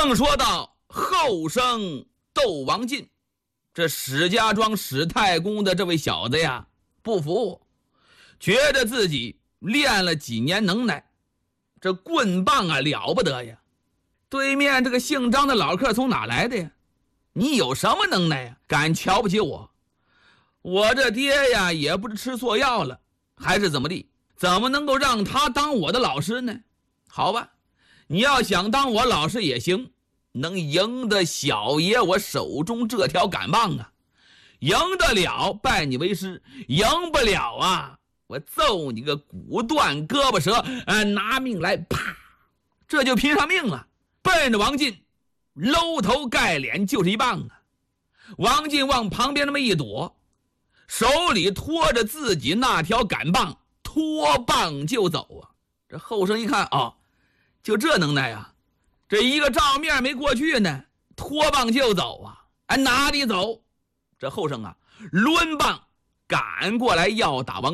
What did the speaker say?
正说到后生斗王进，这史家庄史太公的这位小子呀，不服，觉得自己练了几年能耐，这棍棒啊了不得呀。对面这个姓张的老客从哪来的呀？你有什么能耐呀？敢瞧不起我？我这爹呀也不是吃错药了，还是怎么地？怎么能够让他当我的老师呢？好吧，你要想当我老师也行，能赢得小爷我手中这条杆棒啊，赢得了拜你为师，赢不了啊，我揍你个骨断胳膊折，拿命来，啪，这就拼上命了。奔着王进搂头盖脸就是一棒啊！王进往旁边那么一躲，手里拖着自己那条杆棒，拖棒就走啊！这后生一看啊，就这能耐啊，这一个照面没过去呢，拖棒就走啊！哪里走？这后生啊抡棒赶过来要打王